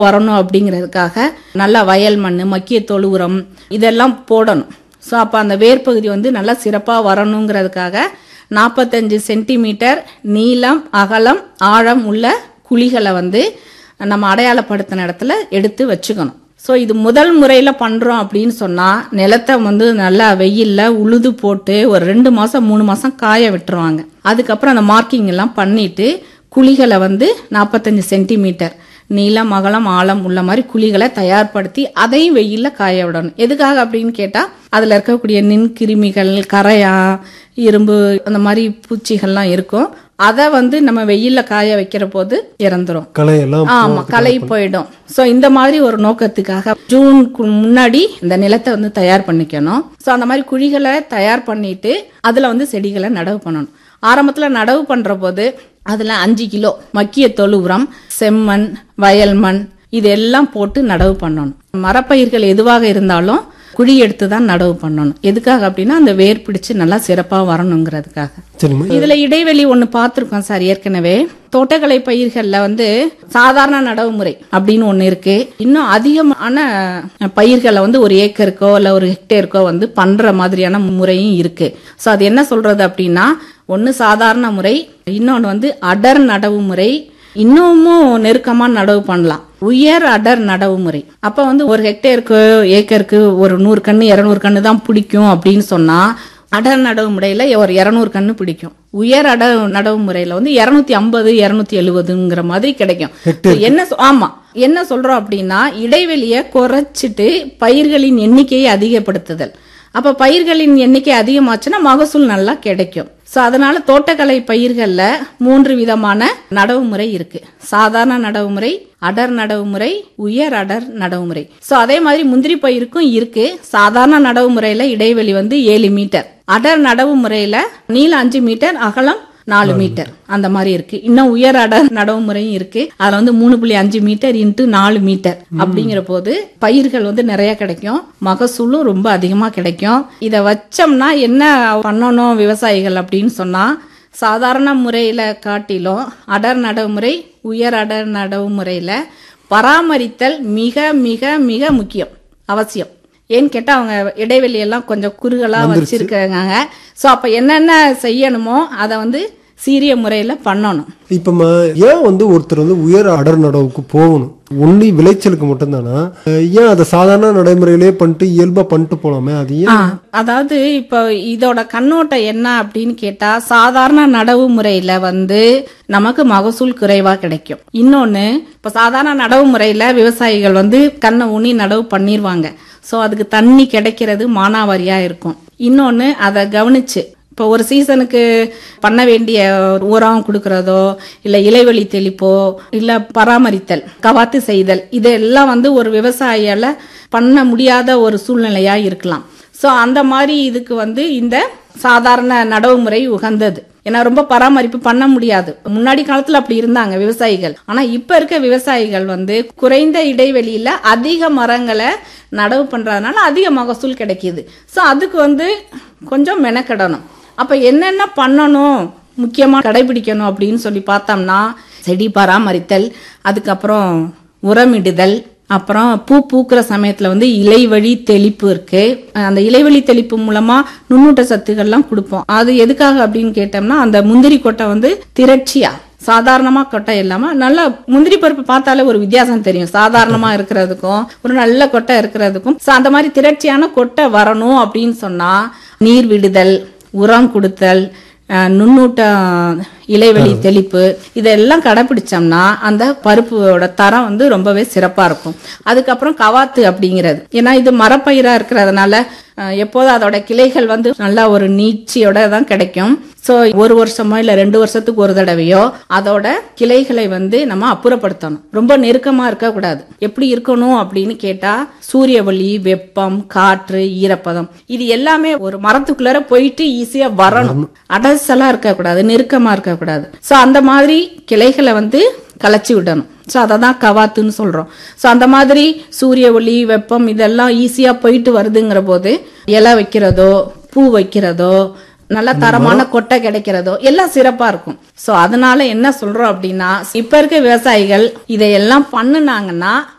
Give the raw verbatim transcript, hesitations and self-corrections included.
வரணும் அப்படிங்கிறதுக்காக நல்லா வயல் மண், மக்கிய தொழு உரம் இதெல்லாம் போடணும். ஸோ அப்போ அந்த வேர் பகுதி வந்து நல்லா சிறப்பாக வரணுங்கிறதுக்காக நாற்பத்தஞ்சு சென்டிமீட்டர் நீளம், அகலம், ஆழம் உள்ள குழிகளை வந்து நம்ம அடையாளப்படுத்தின இடத்துல எடுத்து வச்சுக்கணும். ஸோ இது முதல் முறையில் பண்ணுறோம் அப்படின்னு சொன்னால் நிலத்தை வந்து நல்லா வெயிலில் உழுது போட்டு ஒரு ரெண்டு மாதம் மூணு மாதம் காய விட்டுருவாங்க. அதுக்கப்புறம் அந்த மார்க்கிங் எல்லாம் பண்ணிட்டு குழிகளை வந்து நாற்பத்தஞ்சு சென்டிமீட்டர் நீளம், அகலம், ஆழம் உள்ள மாதிரி குழிகளை தயார்படுத்தி அதையும் வெயிலில் காய விடணும். எதுக்காக அப்படின்னு கேட்டால் அதில் இருக்கக்கூடிய நுண்கிருமிகள், கரையா, இரும்பு அந்த மாதிரி பூச்சிகள்லாம் இருக்கும். அதை வந்து நம்ம வெயில்ல காய வைக்கிற போது இறந்துரும், ஆமா களை போயிடும். சோ இந்த மாதிரி ஒரு நோக்கத்துக்காக ஜூனுக்கு முன்னாடி இந்த நிலத்தை வந்து தயார் பண்ணிக்கணும். சோ அந்த மாதிரி குழிகளை தயார் பண்ணிட்டு அதுல வந்து செடிகளை நடவு பண்ணணும். ஆரம்பத்துல நடவு பண்ற போது அதுல அஞ்சு கிலோ மக்கிய தொழு உரம், செம்மண், வயல் மண் இதெல்லாம் போட்டு நடவு பண்ணணும். மரப்பயிர்கள் எதுவாக இருந்தாலும் குழி எடுத்து தான் நடவு பண்ணணும். எதுக்காக அப்படின்னா அந்த வேர் பிடிச்சு நல்லா சிறப்பா வரணுங்கிறதுக்காக. இதுல இடைவெளி ஒண்ணு பார்த்திருக்கோம் சார் ஏற்கனவே. தோட்டக்கலை பயிர்கள்ல வந்து சாதாரண நடவு முறை அப்படின்னு ஒண்ணு இருக்கு. இன்னும் அதிகமான பயிர்களை வந்து ஒரு ஏக்கருக்கோ இல்ல ஒரு ஹெக்டேருக்கோ வந்து பண்ற மாதிரியான முறையும் இருக்கு. சோ அது என்ன சொல்றது அப்படின்னா, ஒன்னு சாதாரண முறை, இன்னொன்னு வந்து அடர் நடவு முறை, இன்னமும் நெருக்கமா நடவு பண்ணலாம் உயர் அடர் நடவு முறை. அப்ப வந்து ஒரு ஹெக்டேருக்கு ஏக்கருக்கு ஒரு நூறு கண்ணு இருநூறு கண்ணு தான் பிடிக்கும் அப்படின்னு சொன்னா அடர் நடவு முறையில ஒரு இருநூறு கண்ணு பிடிக்கும். உயர் அடர் நடவு முறையில வந்து இருநூத்தி ஐம்பது இருநூத்தி எழுபதுங்கிற மாதிரி கிடைக்கும். என்ன ஆமா என்ன சொல்றோம் அப்படின்னா, இடைவெளியை குறைச்சிட்டு பயிர்களின் எண்ணிக்கையை அதிகப்படுத்துதல். அப்ப பயிர்களின் எண்ணிக்கை அதிகமாச்சுன்னா மகசூல் நல்லா கிடைக்கும். சோ அதனால தோட்டக்கலை பயிர்கள்ல மூன்று விதமான நடவு முறை இருக்கு. சாதாரண நடவு முறை, அடர் நடவு முறை, உயர் அடர் நடவு முறை. சோ அதே மாதிரி முந்திரி பயிருக்கும் இருக்கு. சாதாரண நடவு முறையில இடைவெளி வந்து ஏழு மீட்டர், அடர் நடவு முறையில நீளம் அஞ்சு மீட்டர், அகலம் நாலு மீட்டர் அந்த மாதிரி இருக்கு. இன்னும் உயர் அடர் நடவு முறையும் இருக்கு. அதுல வந்து மூணு புள்ளி அஞ்சு மீட்டர் இன்ட்டு நாலு மீட்டர் அப்படிங்கிற போது பயிர்கள் வந்து நிறைய கிடைக்கும், மகசூலும் ரொம்ப அதிகமா கிடைக்கும். இத வச்சோம்னா என்ன பண்ணணும் விவசாயிகள் அப்படின்னு சொன்னா, சாதாரண முறையில காட்டிலும் அடர் நடவு முறை, உயர் அடர் நடவு முறையில பராமரித்தல் மிக மிக மிக முக்கியம், அவசியம். ஏன்னு கேட்டா அவங்க இடைவெளி எல்லாம் கொஞ்சம் குறுகலா வச்சிருக்காங்க. சோ அப்ப என்னென்ன செய்யணுமோ அதை வந்து சீரிய முறையில பண்ணணும். இப்ப ஏன் வந்து ஒருத்தர் வந்து உயர் அடர் நடவுக்கு போகணும்? ஒன்லி விளைச்சலுக்கு மட்டும்தானா? ஏன் அதை சாதாரண நடைமுறையிலே பண்ணிட்டு இயல்பா பண்ணிட்டு போலாமே? அது ஏன்? அதாவது இப்ப இதோட கண்ணோட்டம் என்ன அப்படின்னு கேட்டா, சாதாரண நடவு முறையில வந்து நமக்கு மகசூல் குறைவா கிடைக்கும். இன்னொன்னு, இப்ப சாதாரண நடவு முறையில விவசாயிகள் வந்து கண்ணை ஊனி நடவு பண்ணிருவாங்க. சோ அதுக்கு தண்ணி கிடைக்கிறது மானாவாரியா இருக்கும். இன்னொன்னு, அதை கவனிச்சு இப்போ ஒரு சீசனுக்கு பண்ண வேண்டிய உரம் கொடுக்கறதோ இல்ல இலைவெளி தெளிப்போ இல்ல பராமரித்தல், கவாத்து செய்தல், இதெல்லாம் வந்து ஒரு விவசாயியால பண்ண முடியாத ஒரு சூழ்நிலையா இருக்கலாம். சோ அந்த மாதிரி இதுக்கு வந்து இந்த சாதாரண நடவு முறை உகந்தது. ஏன்னா ரொம்ப பராமரிப்பு பண்ண முடியாது. முன்னாடி காலத்துல அப்படி இருந்தாங்க விவசாயிகள். ஆனா இப்ப இருக்க விவசாயிகள் வந்து குறைந்த இடைவெளியில அதிக மரங்களை நடவு பண்றதுனால அதிக மகசூல் கிடைக்குது. சோ அதுக்கு வந்து கொஞ்சம் மெனக்கெடணும். அப்ப என்னென்ன பண்ணணும், முக்கியமா கடைபிடிக்கணும் அப்படின்னு சொல்லி பார்த்தோம்னா, செடி பராமரித்தல், அதுக்கப்புறம் உரமிடுதல், அப்புறம் பூ பூக்குற சமயத்துல வந்து இலைவழி தெளிப்பு இருக்கு. அந்த இலைவழி தெளிப்பு மூலமா நுண்ணூட்ட சத்துக்கள்லாம் கொடுப்போம். அது எதுக்காக அப்படின்னு கேட்டோம்னா, அந்த முந்திரி கொட்டை வந்து திரட்சியா, சாதாரணமா கொட்டை இல்லாம நல்லா முந்திரி பருப்பு பார்த்தாலே ஒரு வித்தியாசம் தெரியும். சாதாரணமா இருக்கிறதுக்கும் ஒரு நல்ல கொட்டை இருக்கிறதுக்கும். அந்த மாதிரி திரட்சியான கொட்டை வரணும் அப்படின்னு சொன்னா நீர் விடுதல், உரம் கொடுத்தல், நுண்ணூட்ட இலைவெளி தெளிப்பு இதெல்லாம் கடைபிடிச்சோம்னா அந்த பருப்போட தரம் வந்து ரொம்பவே சிறப்பா இருக்கும். அதுக்கப்புறம் கவாத்து அப்படிங்கிறது, ஏன்னா இது மரப்பயிரா இருக்கிறதுனால எப்போதும் அதோட கிளைகள் வந்து நல்லா ஒரு நீட்சியோட தான் கிடைக்கும். சோ ஒரு வருஷமோ இல்ல ரெண்டு வருஷத்துக்கு ஒரு தடவையோ அதோட கிளைகளை வந்து நம்ம அப்புறப்படுத்தணும். ரொம்ப நெருக்கமா இருக்க கூடாது. எப்படி இருக்கணும் அப்படின்னு கேட்டா, சூரிய ஒளி, வெப்பம், காற்று, ஈரப்பதம் இது எல்லாமே ஒரு மரத்துக்குள்ளார போயிட்டு ஈஸியா வரணும். அடசலா இருக்க கூடாது, நெருக்கமா இருக்க கூடாது. சோ அந்த மாதிரி கிளைகளை வந்து கலைச்சி விடணும். சோ அததான் கவாத்துன்னு சொல்றோம். சோ அந்த மாதிரி சூரிய ஒளி, வெப்பம் இதெல்லாம் ஈஸியா போயிட்டு வருதுங்கிற போது இலை வைக்கிறதோ பூ வைக்கிறதோ நல்ல தரமான கொட்டை கிடைக்கிறதோ எல்லாம் சிறப்பா இருக்கும். சோ அதனால என்ன சொல்றோம் அப்படின்னா, இப்ப இருக்க விவசாயிகள் இதையெல்லாம் பண்ணுனாங்கன்னா